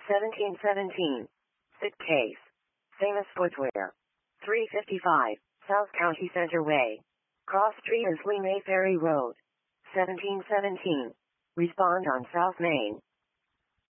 1717. Fit Case. Famous Footwear. 355, South County Center Way. Cross Street and Lee May Ferry Road. 1717. Respond on South Main.